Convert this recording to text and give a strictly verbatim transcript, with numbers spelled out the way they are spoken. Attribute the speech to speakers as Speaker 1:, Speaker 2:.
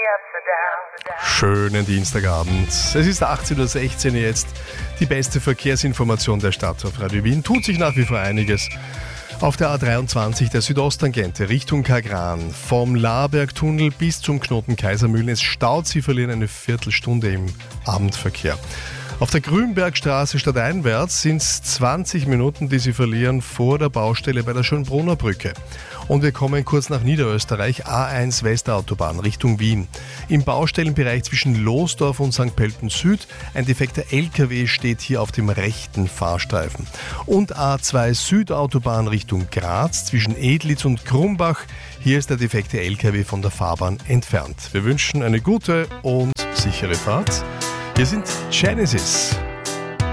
Speaker 1: Schönen Dienstagabend. Es ist achtzehn Uhr sechzehn jetzt. Die beste Verkehrsinformation der Stadt auf Radio Wien. Tut sich nach wie vor einiges. Auf der A dreiundzwanzig der Südosttangente Richtung Kagran, vom Laarbergtunnel bis zum Knoten Kaisermühlen. Es staut, Sie verlieren eine Viertelstunde im Abendverkehr. Auf der Grünbergstraße stadteinwärts sind es zwanzig Minuten, die Sie verlieren vor der Baustelle bei der Schönbrunner Brücke. Und wir kommen kurz nach Niederösterreich, A eins Westautobahn Richtung Wien. Im Baustellenbereich zwischen Losdorf und Sankt Pölten Süd, ein defekter L K W steht hier auf dem rechten Fahrstreifen. Und A zwei Südautobahn Richtung Graz zwischen Edlitz und Krumbach, hier ist der defekte L K W von der Fahrbahn entfernt. Wir wünschen eine gute und sichere Fahrt. Hier sind Genesis.